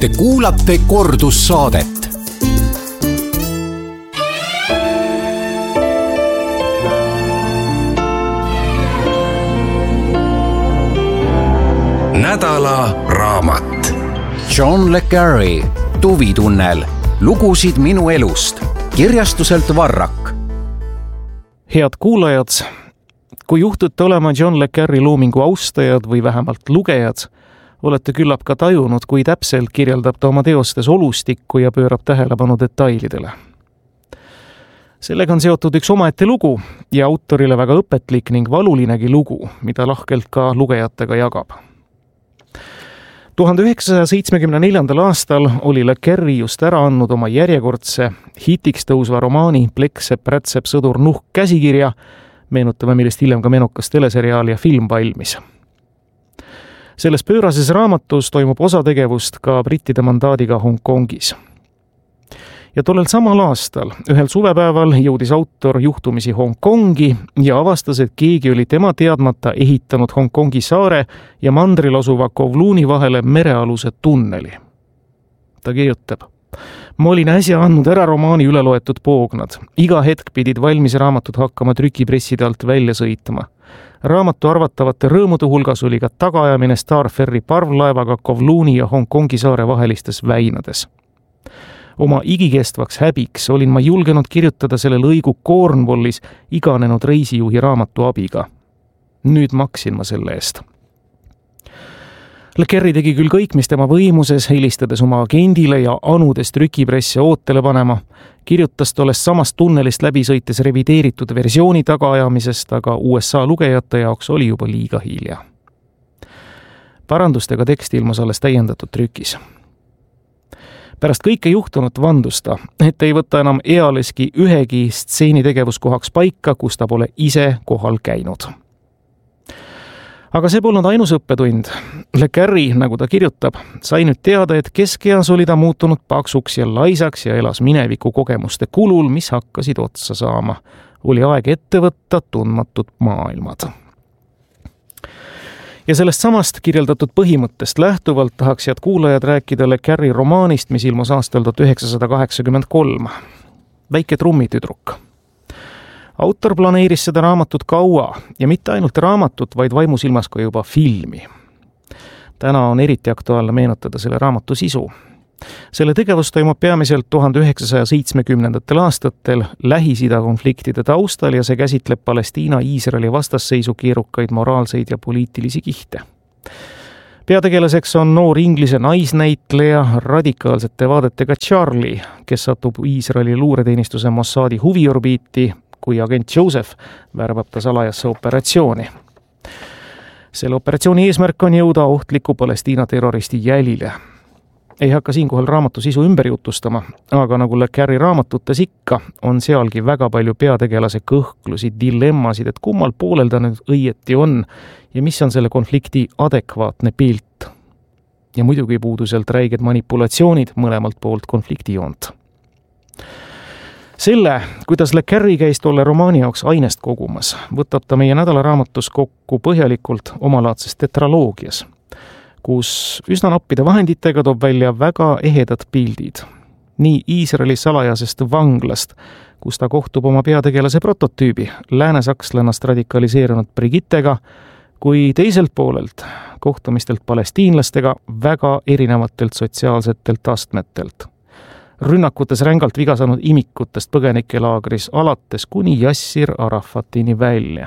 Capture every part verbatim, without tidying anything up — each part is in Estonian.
Te kuulate kordussaadet. Nädala raamat. John le Carré, Tuvitunnel. Lugusid minu elust. Kirjastuselt Varrak. Head kuulajad, kui juhtute olema John le Carré loomingu austajad või vähemalt lugejad, olete küllap ka tajunud, kui täpselt kirjeldab ta oma teostes olustikku ja pöörab tähelepanu detailidele. Sellega on seotud üks omaette lugu ja autorile väga õpetlik ning valulinegi lugu, mida lahkelt ka lugejatega jagab. tuhande üheksasaja seitsmekümne neljandal aastal oli le Carré just ära andnud oma järjekordse hitiks tõusva romaani Pleksep, rätsep, sõdur, nuhk käsikirja, meenutame, millest hiljem ka menukas teleseriaal ja film valmis. Selles pöörases raamatus toimub osategevust ka brittide mandaadiga Hongkongis. Ja tollel samal aastal, ühel suvepäeval jõudis autor juhtumisi Hongkongi ja avastas, et keegi oli tema teadmata ehitanud Hongkongi saare ja mandril asuva Kowlooni vahele merealuse tunneli. Ta kirjutab: ma olin äsja andnud ära romaani üleloetud poognad. Iga hetk pidid valmis raamatud hakkama trükipresside alt välja sõitma. Raamatu arvatavate rõõmude hulgas oli ka tagaajamine Starferri parvlaevaga Kowlooni ja Hongkongi saare vahelistes väinades. Oma igikestvaks häbiks olin ma julgenud kirjutada selle lõigu Cornwallis iganenud reisijuhi raamatu abiga. Nüüd maksin ma selle eest. Le Carré tegi küll kõik, mis tema võimuses, helistades oma agendile ja anudes trükipresse ootele panema, kirjutas tollest samast tunnelist läbi sõites revideeritud versiooni tagaajamisest, aga U S A lugejate jaoks oli juba liiga hilja. Parandustega tekst ilmus alles täiendatud trükis. Pärast kõike juhtunut vandus ta, et ei võta enam ealeski ühegi stseeni tegevuskohaks paika, kus ta pole ise kohal käinud. Aga see polnud ainus õppetund. Le Carré, nagu ta kirjutab, sai nüüd teada, et keskeas oli ta muutunud paksuks ja laisaks ja elas mineviku kogemuste kulul, mis hakkasid otsa saama. Oli aeg ette võtta tundmatud maailmad. Ja sellest samast kirjeldatud põhimõttest lähtuvalt tahaks head kuulajad rääkida Le Carré romaanist, mis ilmus aastal tuhat üheksasada kaheksakümmend kolm. Väike trummitüdruk. Autor planeeris seda raamatut kaua ja mitte ainult raamatut, vaid vaimusilmas ka juba filmi. Täna on eriti aktuaalne meenutada selle raamatu sisu. Selle tegevus toimub peamiselt tuhande üheksasaja seitsmekümnendatel aastatel Lähis-Ida konfliktide taustal ja see käsitleb Palestiina-Iisraeli vastasseisu keerukaid moraalseid ja poliitilisi kihte. Peategelaseks on noor inglise naisnäitleja radikaalsete vaadetega Charlie, kes satub Iisraeli luureteenistuse Mossadi huviorbiiti, kui agent Joseph värbab ta salajasse operatsiooni. Selle operatsiooni eesmärk on jõuda ohtliku Palestiina terroristi jälile. Ei hakka siinkohal raamatu sisu ümber jutustama, aga nagu Le Carré raamatutes ikka, on sealgi väga palju peategelase kõhklusi, dilemmasid, et kummal poolel ta nüüd õieti on ja mis on selle konflikti adekvaatne pilt. Ja muidugi puudu sealt räiged manipulatsioonid mõlemalt poolt konfliktijoont. Selle, kuidas Le Carré käis tolle romaani jaoks ainest kogumas, võtab ta meie nädalaraamatus kokku põhjalikult omalaadses tetraloogias, kus üsna nappide vahenditega toob välja väga ehedad pildid. Nii Iisraeli salajasest vanglast, kus ta kohtub oma peategelase prototüübi, läänesakslannast radikaliseerunud Brigittega, kui teiselt poolelt kohtumistelt palestiinlastega väga erinevatelt sotsiaalsetelt astmetelt. Rünnakutes rängalt viga saanud imikutest põgenikelaagris alates kuni Yassir Arafatini välja.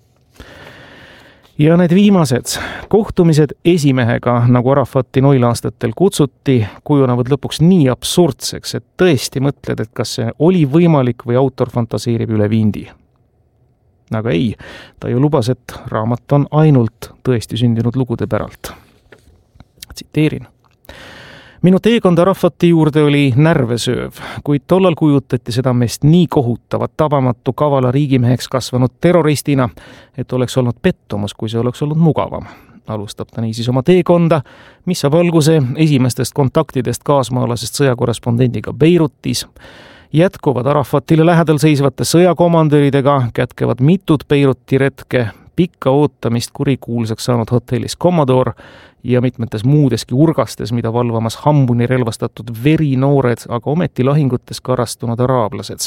Ja need viimased kohtumised esimehega, nagu Arafati noil aastatel kutsuti, kujunevad lõpuks nii absurdseks, et tõesti mõtled, et kas see oli võimalik või autor fantaseerib üle vindi. Aga ei, ta ju lubas, et raamat on ainult tõesti sündinud lugude päralt. Tsiteerin. Minu teekond Arafati juurde oli närvesööv, kuid tollal kujutati seda meest nii kohutavat, tabamatu, kavala riigimeheks kasvanud terroristina, et oleks olnud pettumus, kui see oleks olnud mugavam. Alustab ta niisiis oma teekonda, mis saab alguse esimestest kontaktidest kaasmaalasest sõjakorrespondendiga Beirutis, jätkuvad Arafatile lähedal seisvate sõjakomandöridega, kätkevad mitut Beiruti retke, pikka ootamist kurikuulsaks saanud hotellis Commodore ja mitmetes muudeski urgastes, mida valvamas hambuni relvastatud verinoored, aga ometi lahingutes karastunud araablased.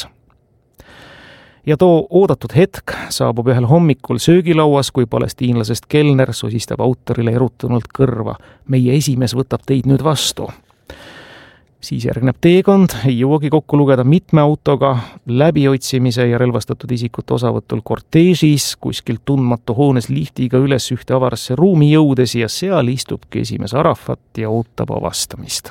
Ja too oodatud hetk saabub ühel hommikul söögilauas, kui palestiinlasest kelner sosistab autorile erutunult kõrva. Meie esimees võtab teid nüüd vastu. Siis järgneb teekond, ei jõuagi kokku lugeda mitme autoga, läbiotsimise ja relvastatud isikute osavõtul korteežis, kuskilt tundmatu hoones liftiga üles ühte avarasse ruumi jõudes ja seal istubki esimees Arafat ja ootab avastamist.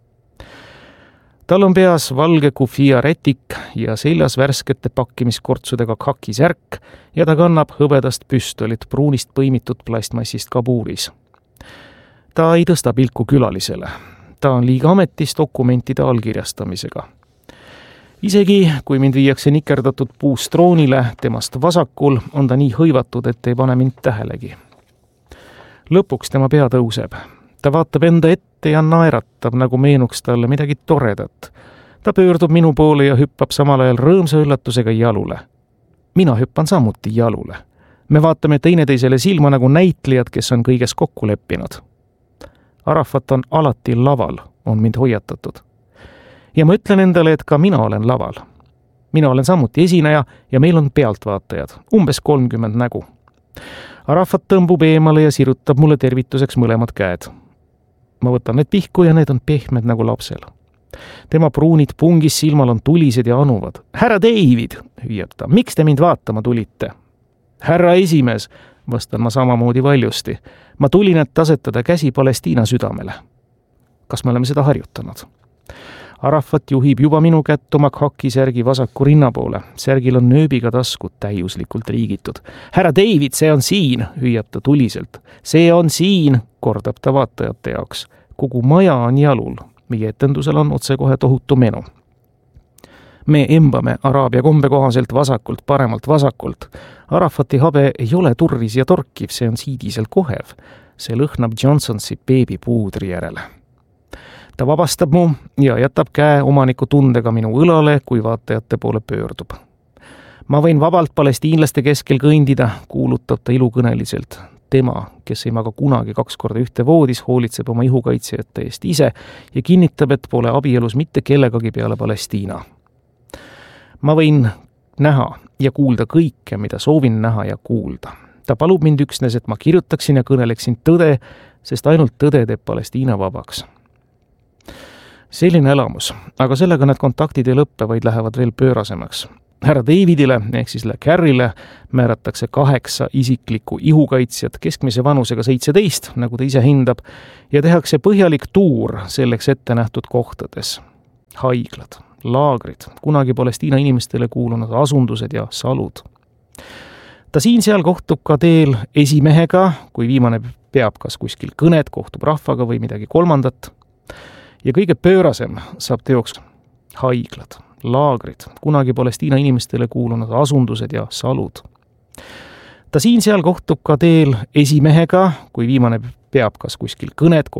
Tal on peas valge kufia rätik ja seljas värskete pakkimiskortsudega kakisärk ja ta kannab hõbedast püstolit pruunist põimitud plastmassist kabuuris. Ta ei tõsta pilku külalisele. Ta on liiga ametis dokumentide allkirjastamisega. Isegi kui mind viiakse nikerdatud puustroonile temast vasakul, on ta nii hõivatud, et ei pane mind tähelegi. Lõpuks tema pea tõuseb. Ta vaatab enda ette ja naeratab, nagu meenuks talle midagi toredat. Ta pöördub minu poole ja hüppab samal ajal rõõmsa üllatusega jalule. Mina hüppan samuti jalule. Me vaatame teineteisele silma nagu näitlejad, kes on kõiges kokku leppinud. Arafat on alati laval, on mind hoiatatud. Ja ma ütlen endale, et ka mina olen laval. Mina olen samuti esineja ja meil on pealtvaatajad, umbes kolmkümmend nägu. Arafat tõmbub eemale ja sirutab mulle tervituseks mõlemad käed. Ma võtan need pihku ja need on pehmed nagu lapsel. Tema pruunid pungis silmal on tulised ja anuvad. Härra David, hüüab ta, miks te mind vaatama tulite? Härra esimees, vastan ma samamoodi valjusti. Ma tulin, et asetada käsi Palestiina südamele. Kas me oleme seda harjutanud? Arafat juhib juba minu kätt oma kakisärgi vasaku rinna poole. Särgil on nööbiga taskud täiuslikult riigitud. Härra David, see on siin, hüüab ta tuliselt. See on siin, kordab ta vaatajate jaoks. Kogu maja on jalul. Meie etendusel on otsekohe tohutu menu. Me embame araabia kombe kohaselt vasakult, paremalt vasakult. Arafati habe ei ole turris ja torkiv, see on siidiselt kohev. See lõhnab Johnsonsi beebipuudri järele. Ta vabastab mu ja jätab käe omaniku tundega minu õlale, kui vaatajate poole pöördub. Ma võin vabalt palestiinlaste keskel kõndida, kuulutab ta ilukõneliselt. Tema, kes ei maga kunagi kaks korda ühte voodis, hoolitseb oma ihukaitsjate eest ise ja kinnitab, et pole abielus mitte kellegagi peale Palestiina. Ma võin näha ja kuulda kõike, mida soovin näha ja kuulda. Ta palub mind üksnes, et ma kirjutaksin ja kõneleksin tõde, sest ainult tõde teeb Palestiina vabaks. Selline elamus, aga sellega need kontaktid ei lõppe, vaid lähevad veel pöörasemaks. Härra Davidile, ehk siis Le Carrile, määratakse kaheksa isiklikku ihukaitsjat keskmise vanusega seitseteist, nagu ta ise hindab, ja tehakse põhjalik tuur selleks ette nähtud kohtades. Haiglad, laagrid, kunagi Palestiina inimestele kuulunud asundused ja salud. Ta siin-seal kohtub ka teel esimehega, kui viimane peab kas kuskil kõnet, kohtub rahvaga või midagi kolmandat. Ja kõige pöörasem saab teoks haiglad, laagrid, kunagi Palestiina inimestele kuulunud asundused ja salud. Ta siin-seal kohtub ka teel esimehega, kui viimane peab kas kuskil kõnet,